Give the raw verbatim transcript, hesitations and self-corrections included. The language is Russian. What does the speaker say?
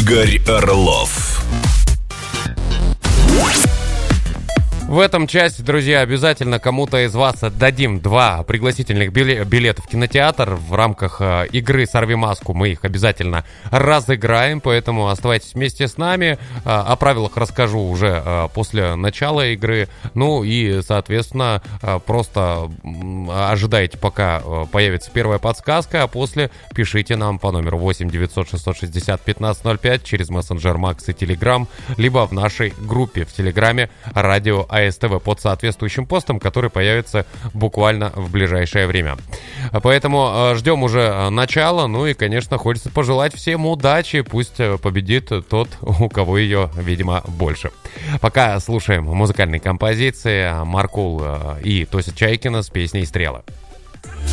Игорь Орлов. В этом части, друзья, обязательно кому-то из вас отдадим два пригласительных билета в кинотеатр. В рамках э, игры «Сорви маску» мы их обязательно разыграем, поэтому оставайтесь вместе с нами. Э, о правилах расскажу уже э, после начала игры. Ну и, соответственно, э, просто э, ожидайте, пока э, появится первая подсказка, а после пишите нам по номеру восемь девятьсот шестьсот шестьдесят пятнадцать ноль пять через мессенджер Макс и Телеграм, либо в нашей группе в Телеграме «Радио АСТВ» под соответствующим постом, который появится буквально в ближайшее время. Поэтому э, ждем уже начала. Ну и, конечно, хочется пожелать всем удачи. Пусть победит тот, у кого ее, видимо, больше. Пока слушаем музыкальные композиции. Маркул э, и Тося Чайкина с песней «Стрелы».